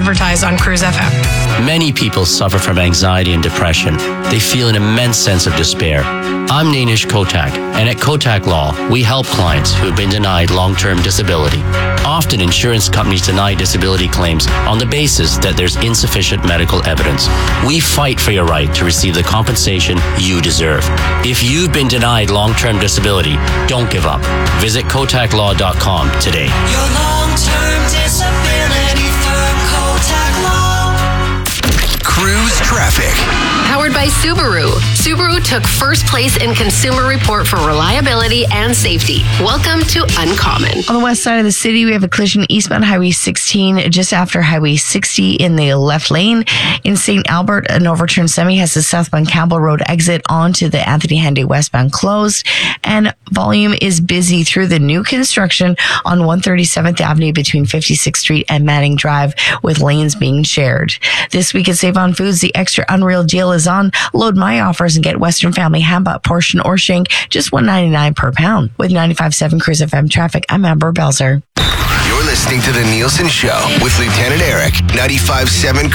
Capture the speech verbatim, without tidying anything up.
advertise on Cruise F M. Many people suffer from anxiety and depression. They feel an immense sense of despair. I'm Nainish Kotak, and at Kotak Law, we help clients who have been denied long-term disability. Often, insurance companies deny disability claims on the basis that there's insufficient medical evidence. We fight for your right to receive the compensation you deserve. If you've been denied long-term disability, don't give up. Visit kotak law dot com today. Your long-term disability firm, Kotak Law. Cruise traffic. Powered by Subaru. Subaru took first place in Consumer Report for reliability and safety. Welcome to Uncommon. On the west side of the city, we have a collision eastbound Highway sixteen just after Highway sixty in the left lane. In Saint Albert, an overturned semi has the southbound Campbell Road exit onto the Anthony Henday westbound closed. And volume is busy through the new construction on one thirty-seventh Avenue between fifty-sixth Street and Manning Drive, with lanes being shared. This week at Save On Foods, the extra unreal deal is on. Load my offers and get Western Family ham butt portion or shank just one ninety-nine per pound. With ninety-five point seven Cruise F M traffic, I'm Amber Belzer. You're listening to The Nielsen Show with Lieutenant Eric, ninety-five point seven